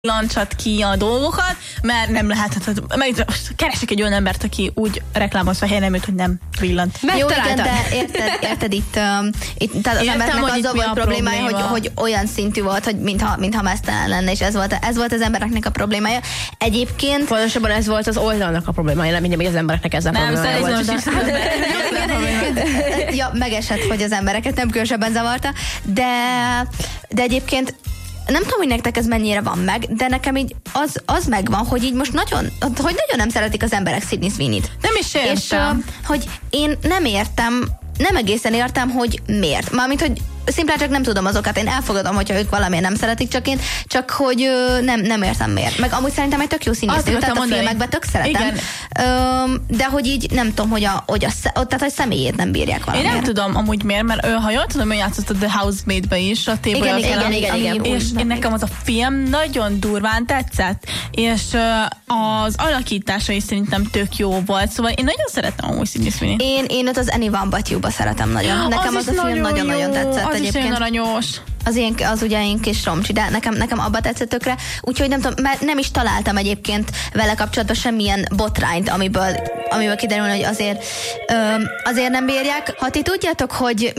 lancsat ki a dolgokat, mert nem lehet, keresek egy olyan embert, aki úgy reklámoz fehér neműt, hogy nem villant. Jó, igen, de érted itt tehát az embernek azzal volt problémája, hogy olyan szintű volt, hogy mintha mesztelen lenne, és ez volt az embereknek a problémája. Egyébként... Pontosabban ez volt az oldalnak a problémája, nem mindig az embereknek ez a problémája volt. Ja, megesett, hogy az embereket nem különösebben zavarta, de egyébként nem tudom, hogy nektek ez mennyire van meg, de nekem így az megvan, hogy így most nagyon nem szeretik az emberek Sydney Sweeney-t. Nem is értem. És hogy én nem egészen értem, hogy miért. Mármint, hogy szimplán csak nem tudom azokat, én elfogadom, hogyha ők valamiért nem szeretik, csak hogy nem értem miért. Meg amúgy szerintem egy tök jó színésznő, tehát a filmekben tök szeretem. De hogy így nem tudom, tehát a személyét nem bírják valamiért. Én nem tudom amúgy miért, mert ha jól tudom, ő játszott a The Housemaid-be is, a Igen. És nekem az a film nagyon durván tetszett, és az alakítása is szerintem tök jó volt, szóval én nagyon szeretem amúgy Sydney Sweeney-t. Én őt az Anyone But You-ba szeretem nagyon. Nekem az a film nagyon-nagyon tetszett. Az egyébként. is nagyon aranyos. Az ugye én kis romcsi, de nekem abba tetszett tökre, úgyhogy nem tudom, mert nem is találtam egyébként vele kapcsolatban semmilyen botrányt, amiből kiderül, hogy azért nem bírják. Ha ti tudjátok, hogy